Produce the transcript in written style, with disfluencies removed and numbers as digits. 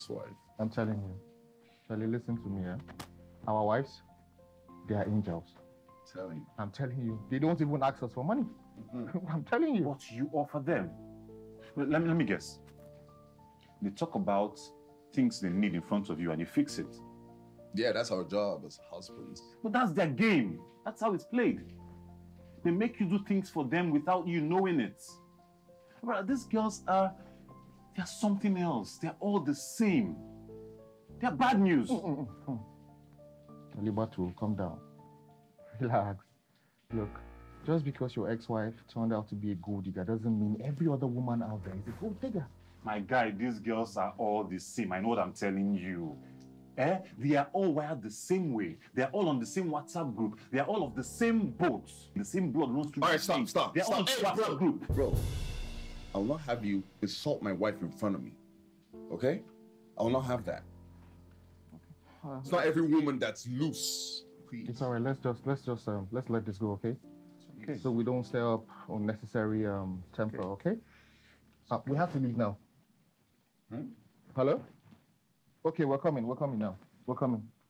wife. I'm telling you. Charlie, listen to me, Our wives, they are angels. I'm telling you. They don't even ask us for money. I'm telling you. What you offer them? Let me guess. They talk about things they need in front of you and you fix it. Yeah, that's our job as husbands. But that's their game. That's how it's played. They make you do things for them without you knowing it. But these girls they're something else. They're all the same. They're bad news. Alibatu, calm down. Relax. Look, just because your ex-wife turned out to be a gold digger doesn't mean every other woman out there is a gold digger. My guy, these girls are all the same. I know what I'm telling you. They are all wired the same way. They are all on the same WhatsApp group. They are all of the same boat. The same blood runs through. All right, stop. They're all on the WhatsApp group. Bro, I will not have you insult my wife in front of me. Okay? I will not have that. It's not every woman that's loose. Please. It's all right. Let's let this go, okay? Okay. So we don't stir up unnecessary temper, okay? We have to leave now. Hello? Okay, we're coming now. We're coming.